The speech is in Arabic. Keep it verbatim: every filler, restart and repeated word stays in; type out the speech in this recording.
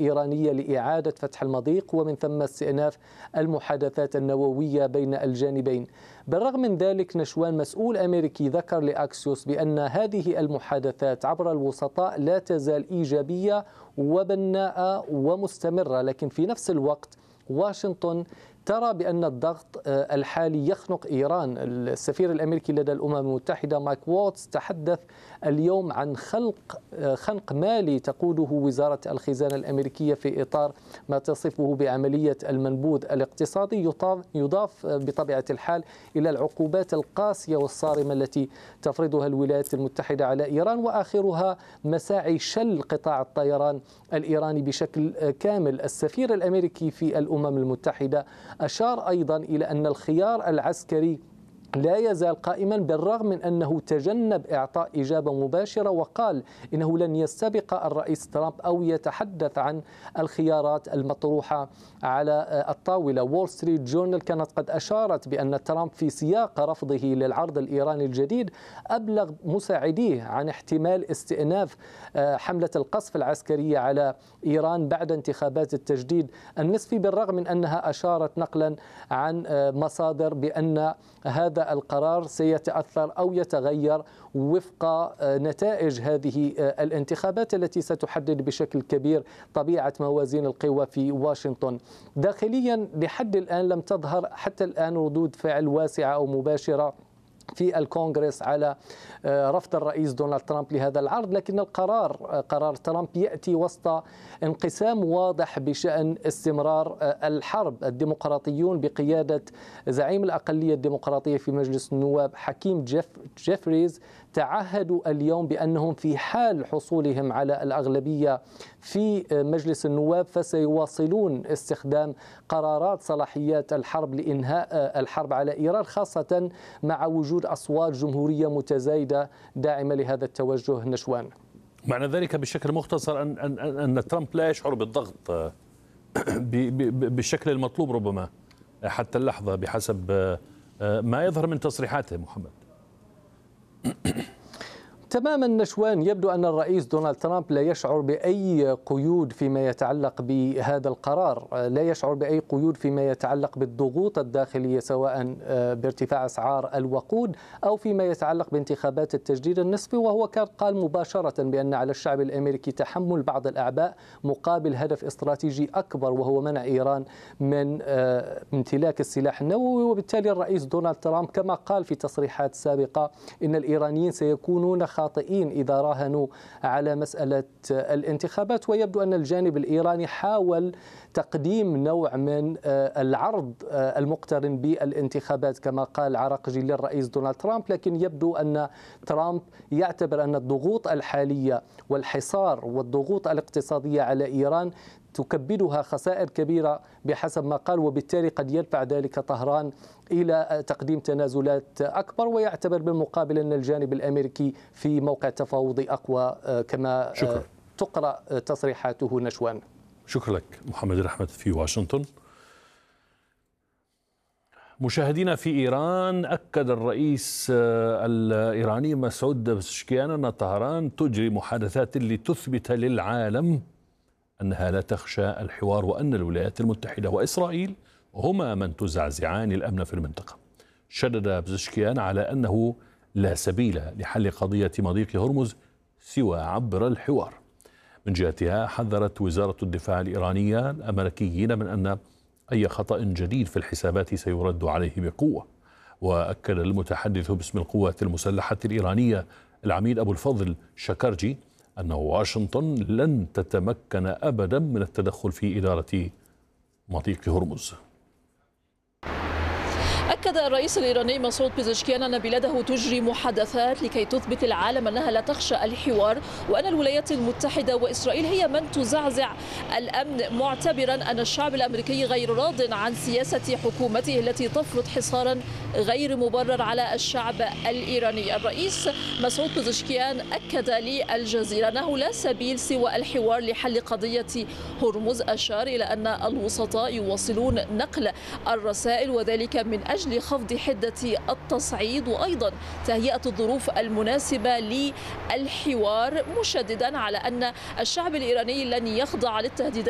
إيرانية لإعادة فتح المضيق ومن ثم استئناف المحادثات النووية بين الجانبين. بالرغم من ذلك نشوان، مسؤول أمريكي ذكر لأكسيوس بأن هذه المحادثات عبر الوسطاء لا تزال إيجابية وبناءة ومستمرة، لكن في نفس الوقت واشنطن ترى بأن الضغط الحالي يخنق إيران. السفير الأمريكي لدى الأمم المتحدة مايك ووتس تحدث اليوم عن خلق خنق مالي تقوده وزارة الخزانة الأمريكية في إطار ما تصفه بعملية المنبوذ الاقتصادي، يضاف بطبيعة الحال إلى العقوبات القاسية والصارمة التي تفرضها الولايات المتحدة على إيران، وآخرها مساعي شل قطاع الطيران الإيراني بشكل كامل. السفير الأمريكي في الأمم المتحدة أشار أيضا إلى أن الخيار العسكري لا يزال قائما بالرغم من أنه تجنب إعطاء إجابة مباشرة، وقال إنه لن يستبق الرئيس ترامب أو يتحدث عن الخيارات المطروحة على الطاولة. وول ستريت جورنال كانت قد أشارت بأن ترامب في سياق رفضه للعرض الإيراني الجديد أبلغ مساعديه عن احتمال استئناف حملة القصف العسكرية على إيران بعد انتخابات التجديد النصفي، بالرغم من أنها أشارت نقلا عن مصادر بأن هذا القرار سيتأثر أو يتغير وفق نتائج هذه الانتخابات التي ستحدد بشكل كبير طبيعة موازين القوى في واشنطن. داخليا لحد الآن لم تظهر حتى الآن ردود فعل واسعة أو مباشرة في الكونغرس على رفض الرئيس دونالد ترامب لهذا العرض، لكن القرار قرار ترامب يأتي وسط انقسام واضح بشأن استمرار الحرب. الديمقراطيون بقيادة زعيم الأقلية الديمقراطية في مجلس النواب حكيم جيف جيفريز تعهدوا اليوم بأنهم في حال حصولهم على الأغلبية في مجلس النواب فسيواصلون استخدام قرارات صلاحيات الحرب لإنهاء الحرب على إيران، خاصة مع وجود أصوات جمهورية متزايدة داعمة لهذا التوجه. نشوان، معنى ذلك بشكل مختصر أن أن أن ترامب لا يشعر بالضغط بالشكل المطلوب ربما حتى اللحظة بحسب ما يظهر من تصريحاته. محمد، تماما نشوان، يبدو أن الرئيس دونالد ترامب لا يشعر بأي قيود فيما يتعلق بهذا القرار، لا يشعر بأي قيود فيما يتعلق بالضغوط الداخلية سواء بارتفاع أسعار الوقود أو فيما يتعلق بانتخابات التجديد النصفي، وهو كان قال مباشرة بأن على الشعب الأمريكي تحمل بعض الأعباء مقابل هدف استراتيجي أكبر وهو منع إيران من امتلاك السلاح النووي. وبالتالي الرئيس دونالد ترامب كما قال في تصريحات سابقة إن الإيرانيين سيكونون خاطئين إذا راهنوا على مسألة الانتخابات، ويبدو أن الجانب الإيراني حاول تقديم نوع من العرض المقترن بالانتخابات كما قال عراقجي للرئيس دونالد ترامب، لكن يبدو أن ترامب يعتبر أن الضغوط الحالية والحصار والضغوط الاقتصادية على إيران تكبدها خسائر كبيرة بحسب ما قال، وبالتالي قد يدفع ذلك طهران إلى تقديم تنازلات أكبر، ويعتبر بالمقابل أن الجانب الأمريكي في موقع تفاوضي أقوى كما شكرا. تقرأ تصريحاته. نشوان، شكرا لك محمد الرحمة في واشنطن. مشاهدينا، في إيران أكد الرئيس الإيراني مسعود بزشكيان أن طهران تجري محادثات لتثبت للعالم أنها لا تخشى الحوار وأن الولايات المتحدة وإسرائيل هما من تزعزعان الأمن في المنطقة. شدد بزشكيان على أنه لا سبيل لحل قضية مضيق هرمز سوى عبر الحوار. من جهتها حذرت وزارة الدفاع الإيرانية الأمريكيين من أن أي خطأ جديد في الحسابات سيرد عليه بقوة. وأكد المتحدث باسم القوات المسلحة الإيرانية العميد أبو الفضل شكرجي أن واشنطن لن تتمكن أبدا من التدخل في إدارة مضيق هرمز. أكد الرئيس الإيراني مسعود بزشكيان أن بلاده تجري محادثات لكي تثبت العالم أنها لا تخشى الحوار وأن الولايات المتحدة وإسرائيل هي من تزعزع الأمن، معتبرا أن الشعب الأمريكي غير راض عن سياسة حكومته التي تفرض حصارا غير مبرر على الشعب الإيراني. الرئيس مسعود بزشكيان أكد للجزيرة أنه لا سبيل سوى الحوار لحل قضية هرمز. أشار إلى أن الوسطاء يواصلون نقل الرسائل وذلك من أجل خفض حدة التصعيد وأيضا تهيئة الظروف المناسبة للحوار، مشددا على أن الشعب الإيراني لن يخضع للتهديدات